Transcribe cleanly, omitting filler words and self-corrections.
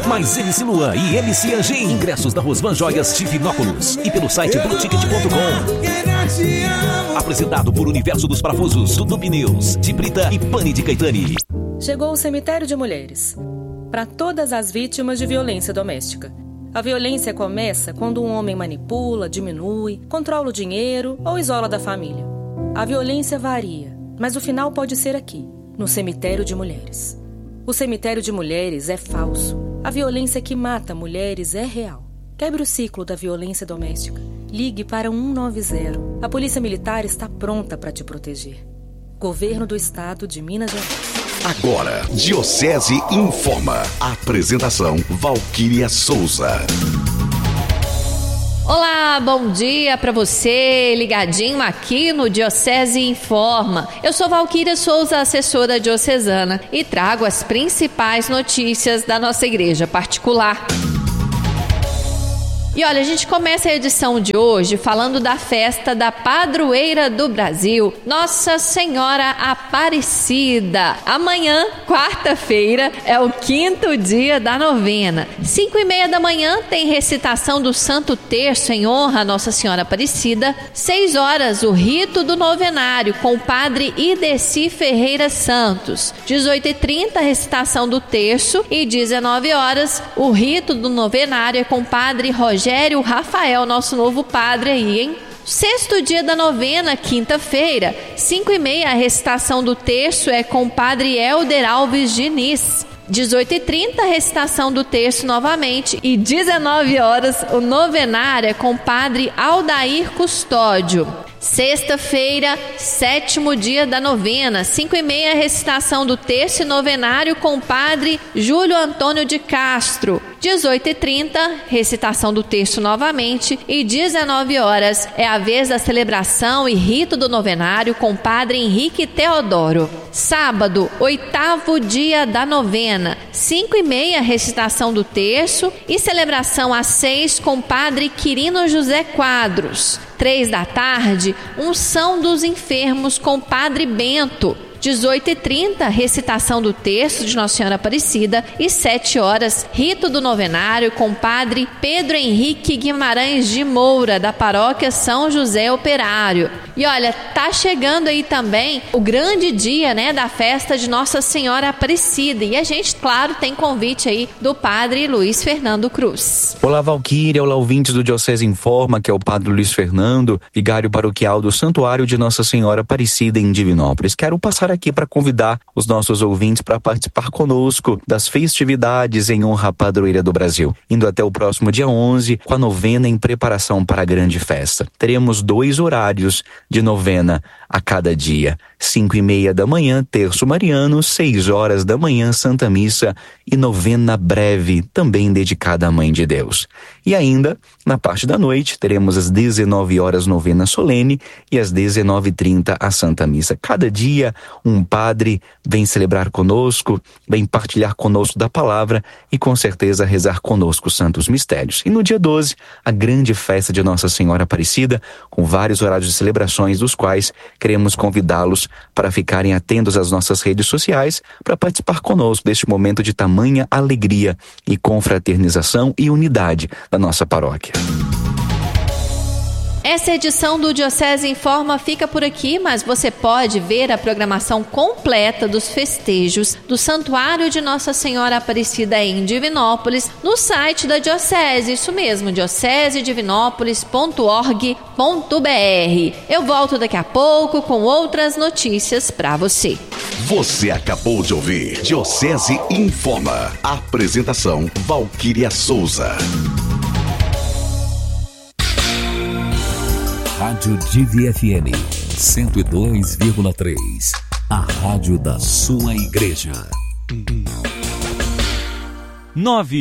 mais MC Luan e MC Anjinho. Ingressos da Rosvan Joias Divinópolis e pelo site blueticket.com. Apresentado por Universo dos Parafusos, Dudu Pneus, de Brita e Pane de Caetani. Chegou o Cemitério de Mulheres. Para todas as vítimas de violência doméstica. A violência começa quando um homem manipula, diminui, controla o dinheiro ou isola da família. A violência varia, mas o final pode ser aqui, no Cemitério de Mulheres. O Cemitério de Mulheres é falso. A violência que mata mulheres é real. Quebre o ciclo da violência doméstica. Ligue para 190. A Polícia Militar está pronta para te proteger. Governo do Estado de Minas Gerais. Agora, Diocese Informa. Apresentação, Valquíria Souza. Olá, bom dia para você, ligadinho aqui no Diocese Informa. Eu sou Valquíria Souza, assessora diocesana, e trago as principais notícias da nossa igreja particular. E olha, a gente começa a edição de hoje falando da festa da padroeira do Brasil, Nossa Senhora Aparecida. Amanhã, quarta-feira, é o 5º dia da novena. 5h30 da manhã tem recitação do Santo Terço em honra a Nossa Senhora Aparecida. 6 horas, o rito do novenário com o padre Ideci Ferreira Santos. 18h30, recitação do terço. E 19 horas, o rito do novenário é com o padre Rogério Rafael, nosso novo padre aí, hein? 6º dia da novena, quinta-feira, 5h30, a recitação do terço é com o padre Helder Alves Diniz. 18h30, recitação do terço novamente. E 19 horas, o novenário é com o padre Aldair Custódio. Sexta-feira, 7º dia da novena, 5h30, recitação do terço e novenário com o padre Júlio Antônio de Castro. 18h30, recitação do terço novamente. E 19 horas é a vez da celebração e rito do novenário com o padre Henrique Teodoro. Sábado, 8º dia da novena, 5h30, recitação do terço e celebração às 6 com o padre Quirino José Quadros. 3 da tarde, unção dos enfermos com o padre Bento. 18h30, recitação do terço de Nossa Senhora Aparecida. E 7 horas, rito do novenário com o padre Pedro Henrique Guimarães de Moura, da paróquia São José Operário. E olha, tá chegando aí também o grande dia, né, da festa de Nossa Senhora Aparecida. E a gente, claro, tem convite aí do padre Luiz Fernando Cruz. Olá, Valquíria, olá, ouvintes do Diocese Informa, que é o padre Luiz Fernando, vigário paroquial do Santuário de Nossa Senhora Aparecida em Divinópolis. Quero passar aqui para convidar os nossos ouvintes para participar conosco das festividades em honra à padroeira do Brasil, indo até o próximo dia 11 com a novena em preparação para a grande festa. Teremos 2 horários de novena a cada dia: 5h30 da manhã, terço mariano, 6 horas da manhã, Santa Missa e novena breve, também dedicada à Mãe de Deus. E ainda, na parte da noite, teremos às 19 horas novena solene e às 19h30 a Santa Missa. Cada dia um padre vem celebrar conosco, vem partilhar conosco da palavra e com certeza rezar conosco os santos mistérios. E no dia 12, a grande festa de Nossa Senhora Aparecida, com vários horários de celebrações, dos quais queremos convidá-los para ficarem atentos às nossas redes sociais para participar conosco deste momento de tamanha alegria e confraternização e unidade da nossa paróquia. Essa edição do Diocese Informa fica por aqui, mas você pode ver a programação completa dos festejos do Santuário de Nossa Senhora Aparecida em Divinópolis no site da Diocese, isso mesmo, diocesedivinópolis.org.br. Eu volto daqui a pouco com outras notícias para você. Você acabou de ouvir Diocese Informa. Apresentação, Valquíria Souza. Rádio Divi FM 102,3. A rádio da sua igreja. 9